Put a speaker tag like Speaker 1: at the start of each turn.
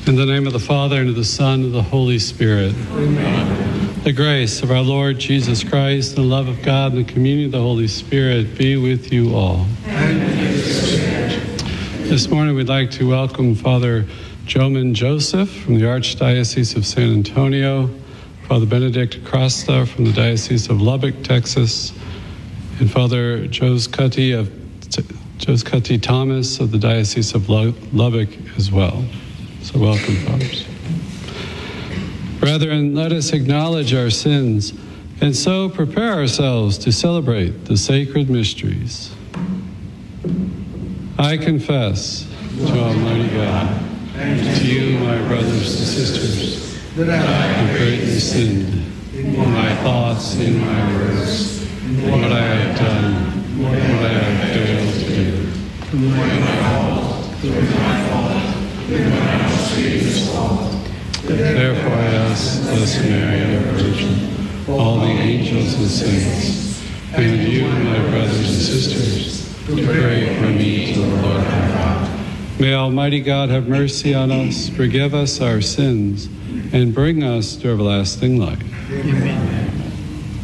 Speaker 1: In the name of the Father, and of the Son, and of the Holy Spirit. Amen. The grace of our Lord Jesus Christ, and the love of God, and the communion of the Holy Spirit be with you all. This morning we'd like to welcome Father Joman Joseph from the Archdiocese of San Antonio, Father Benedict Costa from the Diocese of Lubbock, Texas, and Father Jose Cutty Thomas of the Diocese of Lubbock as well. So welcome, Fathers. Brethren, let us acknowledge our sins and so prepare ourselves to celebrate the sacred mysteries. I confess to Almighty God and to you, my brothers and sisters, that I have greatly sinned in my thoughts, in my words, in what I have done, what I have failed to do. Through my fault. Therefore I ask Blessed Mary, our Virgin, all the angels and saints, and you, my brothers and sisters, to pray for me to the Lord our God. May Almighty God have mercy on us, forgive us our sins, and bring us to everlasting life. Amen.